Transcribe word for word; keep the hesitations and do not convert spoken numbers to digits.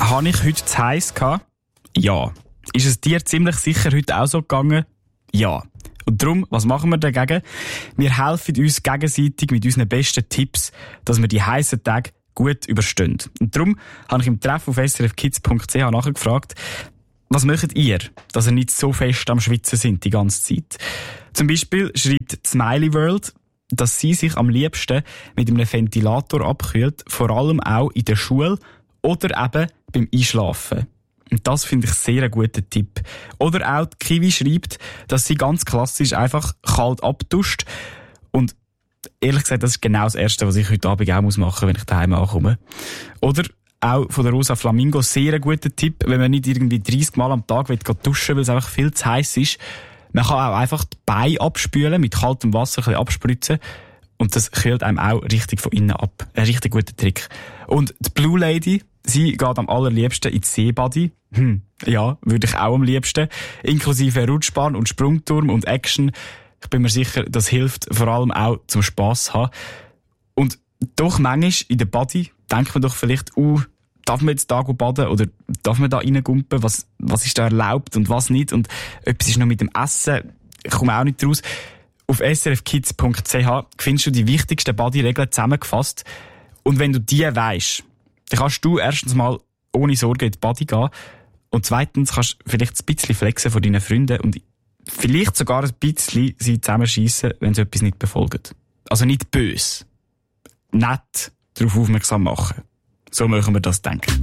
Habe ich heute zu heiß gehabt? Ja. Ist es dir ziemlich sicher heute auch so gegangen? Ja. Und darum, was machen wir dagegen? Wir helfen uns gegenseitig mit unseren besten Tipps, dass wir die heissen Tage gut überstehen. Und darum habe ich im Treff auf s r f kids punkt c h nachgefragt, was macht ihr, dass ihr nicht so fest am Schwitzen sind die ganze Zeit? Zum Beispiel schreibt Smiley World, dass sie sich am liebsten mit einem Ventilator abkühlt, vor allem auch in der Schule oder eben beim Einschlafen. Und das finde ich sehr einen guten Tipp. Oder auch die Kiwi schreibt, dass sie ganz klassisch einfach kalt abduscht. Und ehrlich gesagt, das ist genau das Erste, was ich heute Abend auch machen muss, wenn ich daheim ankomme. Oder auch von der Rosa Flamingo sehr ein guter Tipp, wenn man nicht irgendwie dreißig Mal am Tag duschen will, weil es einfach viel zu heiß ist. Man kann auch einfach die Beine abspülen, mit kaltem Wasser ein bisschen abspritzen. Und das kühlt einem auch richtig von innen ab. Ein richtig guter Trick. Und die Blue Lady, sie geht am allerliebsten ins Seebody. Hm, ja, würde ich auch am liebsten. Inklusive Rutschbahn und Sprungturm und Action. Ich bin mir sicher, das hilft vor allem auch zum Spass haben. Und doch manchmal in der Body denkt man doch vielleicht, uh, darf man jetzt da baden oder darf man da reingumpen? Was, was ist da erlaubt und was nicht? Und etwas ist noch mit dem Essen. Ich komme auch nicht raus. Auf s r f kids punkt c h findest du die wichtigsten Body-Regeln zusammengefasst. Und wenn du die weisst, dann kannst du erstens mal ohne Sorge in die Body gehen. Und zweitens kannst du vielleicht ein bisschen flexen von deinen Freunden und vielleicht sogar ein bisschen sie zusammenschiessen, wenn sie etwas nicht befolgen. Also nicht böse. Nett darauf aufmerksam machen. So möchten wir das denken.